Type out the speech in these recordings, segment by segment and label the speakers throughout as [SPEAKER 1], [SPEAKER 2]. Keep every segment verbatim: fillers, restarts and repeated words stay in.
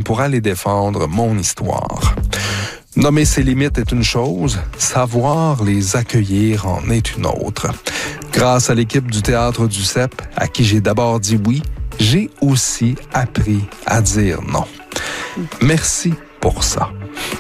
[SPEAKER 1] pour aller défendre mon histoire. Nommer ses limites est une chose, savoir les accueillir en est une autre. Grâce à l'équipe du Théâtre du C E P, à qui j'ai d'abord dit oui, j'ai aussi appris à dire non. Merci pour ça.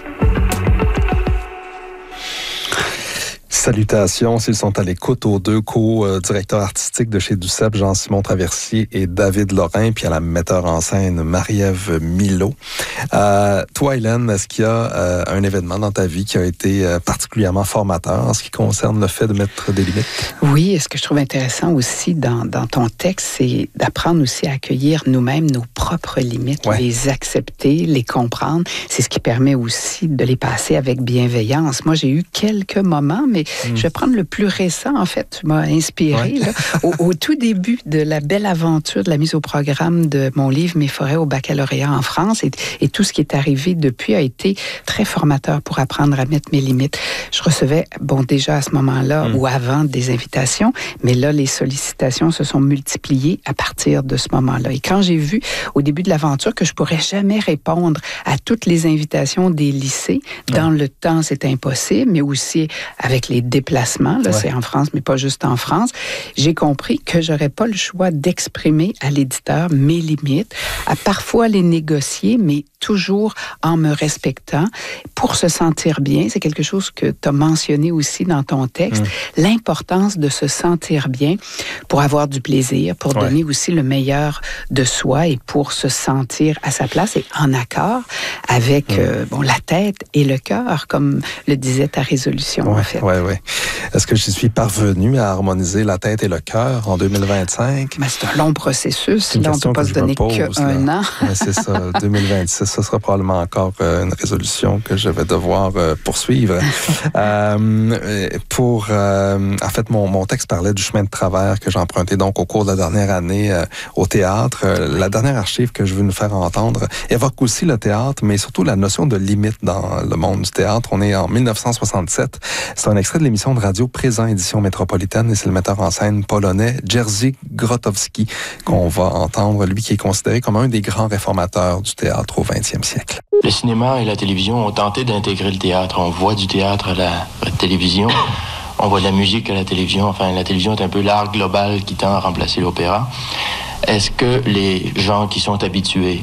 [SPEAKER 1] Salutations, s'ils sont à l'écoute aux deux co-directeurs artistiques de chez du C E P, Jean-Simon Traversier et David Lorrain, puis à la metteur en scène Marie-Ève Milot. Euh, toi, Hélène, est-ce qu'il y a euh, un événement dans ta vie qui a été euh, particulièrement formateur en ce qui concerne le fait de mettre des limites?
[SPEAKER 2] Oui, et ce que je trouve intéressant aussi dans, dans ton texte, c'est d'apprendre aussi à accueillir nous-mêmes nos propres limites, ouais. les accepter, les comprendre. C'est ce qui permet aussi de les passer avec bienveillance. Moi, j'ai eu quelques moments, mais Mmh. je vais prendre le plus récent, en fait. Tu m'as inspiré. Ouais. Là, au, au tout début de la belle aventure de la mise au programme de mon livre « Mes forêts au baccalauréat en France ». Et, et tout ce qui est arrivé depuis a été très formateur pour apprendre à mettre mes limites. Je recevais, bon, déjà à ce moment-là mmh. ou avant, des invitations, mais là, les sollicitations se sont multipliées à partir de ce moment-là. Et quand j'ai vu, au début de l'aventure, que je pourrais jamais répondre à toutes les invitations des lycées, mmh. dans le temps, c'est impossible, mais aussi avec les déplacements, là, ouais. c'est en France, mais pas juste en France, j'ai compris que j'aurais pas le choix d'exprimer à l'éditeur mes limites, à parfois les négocier, mais toujours en me respectant pour se sentir bien. C'est quelque chose que tu as mentionné aussi dans ton texte, mmh. l'importance de se sentir bien pour avoir du plaisir, pour ouais. donner aussi le meilleur de soi et pour se sentir à sa place et en accord avec mmh. euh, bon, la tête et le cœur, comme le disait ta résolution,
[SPEAKER 1] ouais,
[SPEAKER 2] en fait.
[SPEAKER 1] Oui, oui. Est-ce que je suis parvenu à harmoniser la tête et le cœur en deux mille vingt-cinq?
[SPEAKER 2] Mais c'est un long processus. Là, on ne peut pas se donner qu'un an.
[SPEAKER 1] Oui, c'est ça. deux mille vingt-six, ce sera probablement encore une résolution que je vais devoir euh, poursuivre. euh, pour, euh, en fait, mon, mon texte parlait du chemin de travers que j'ai emprunté donc au cours de la dernière année euh, au théâtre. Euh, la dernière archive que je veux nous faire entendre évoque aussi le théâtre, mais surtout la notion de limite dans le monde du théâtre. On est en mille neuf cent soixante-sept. C'est un extrait de l'émission de radio Présent, édition métropolitaine, et c'est le metteur en scène polonais Jerzy Grotowski qu'on va entendre, lui qui est considéré comme un des grands réformateurs du théâtre au vingtième siècle.
[SPEAKER 3] Le cinéma et la télévision ont tenté d'intégrer le théâtre. On voit du théâtre à la, à la télévision, on voit de la musique à la télévision. Enfin, la télévision est un peu l'art global qui tend à remplacer l'opéra. Est-ce que les gens qui sont habitués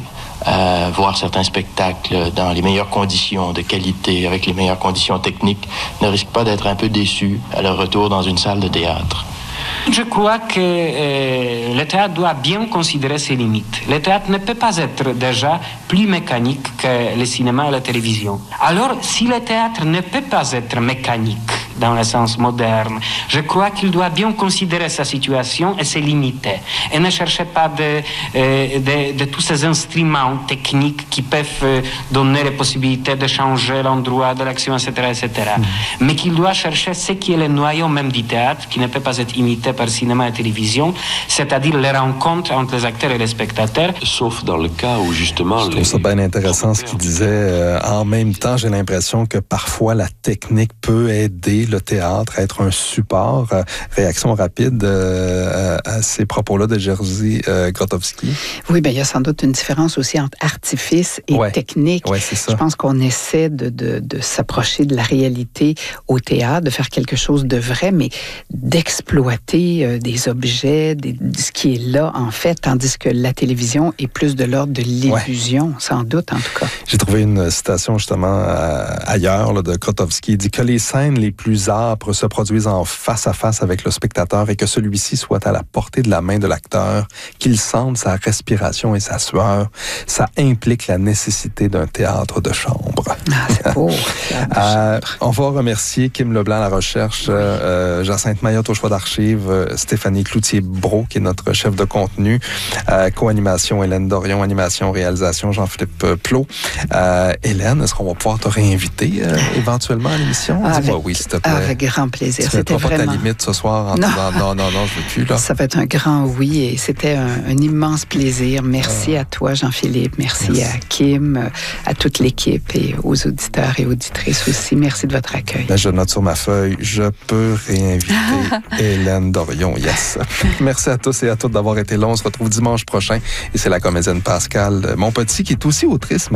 [SPEAKER 3] à voir certains spectacles dans les meilleures conditions de qualité, avec les meilleures conditions techniques, ne risquent pas d'être un peu déçus à leur retour dans une salle de théâtre?
[SPEAKER 4] Je crois que euh, le théâtre doit bien considérer ses limites. Le théâtre ne peut pas être déjà plus mécanique que le cinéma et la télévision. Alors, si le théâtre ne peut pas être mécanique dans le sens moderne, je crois qu'il doit bien considérer sa situation et ses limites. Et ne chercher pas de, euh, de, de tous ces instruments techniques qui peuvent euh, donner les possibilités de changer l'endroit de l'action, et cetera, et cetera. Mmh. Mais qu'il doit chercher ce qui est le noyau même du théâtre, qui ne peut pas être imité par cinéma et télévision, c'est-à-dire les rencontres entre les acteurs et les spectateurs.
[SPEAKER 3] Sauf dans le cas où justement...
[SPEAKER 1] Je trouve ça bien intéressant ce qu'il disait. Euh, en même temps, j'ai l'impression que parfois la technique peut aider le théâtre à être un support. Euh, réaction rapide euh, à, à ces propos-là de Jerzy euh, Grotowski.
[SPEAKER 2] Oui, bien, il y a sans doute une différence aussi entre artifice et
[SPEAKER 1] ouais.
[SPEAKER 2] technique.
[SPEAKER 1] Ouais, c'est ça.
[SPEAKER 2] Je pense qu'on essaie de, de, de s'approcher de la réalité au théâtre, de faire quelque chose de vrai, mais d'exploiter euh, des objets, des, ce qui est là, en fait, tandis que la télévision est plus de l'ordre de l'illusion, ouais. sans doute, en tout cas.
[SPEAKER 1] J'ai trouvé une citation, justement, euh, ailleurs, là, de Grotowski. Il dit que les scènes les plus âpres se produisent en face à face avec le spectateur et que celui-ci soit à la portée de la main de l'acteur, qu'il sente sa respiration et sa sueur. Ça implique la nécessité d'un théâtre de chambre.
[SPEAKER 2] Ah, c'est beau.
[SPEAKER 1] euh, on va remercier Kim Leblanc à la recherche, euh, Jacinthe Mayotte au choix d'archives, euh, Stéphanie Cloutier-Brault qui est notre chef de contenu, euh, co-animation Hélène Dorion, animation, réalisation Jean-Philippe Plot. Euh, Hélène, est-ce qu'on va pouvoir te réinviter euh, éventuellement à l'émission?
[SPEAKER 2] Ah,
[SPEAKER 1] Dis-moi
[SPEAKER 2] avec,
[SPEAKER 1] oui, s'il te plaît.
[SPEAKER 2] Avec grand plaisir.
[SPEAKER 1] Tu
[SPEAKER 2] c'était
[SPEAKER 1] mettras
[SPEAKER 2] vraiment...
[SPEAKER 1] pas ta limite ce soir en
[SPEAKER 2] non.
[SPEAKER 1] disant non, non, non, je veux plus, là.
[SPEAKER 2] Ça va être un grand oui et c'était un, un immense plaisir. Merci ah. à toi, Jean-Philippe. Merci, Merci à Kim, à toute l'équipe et aux auditeurs et auditrices aussi. Merci de votre accueil.
[SPEAKER 1] Ben, je note sur ma feuille, je peux réinviter Hélène Dorion. Yes. Merci à tous et à toutes d'avoir été là. On se retrouve dimanche prochain et c'est la comédienne Pascale Monpetit qui est aussi autrice.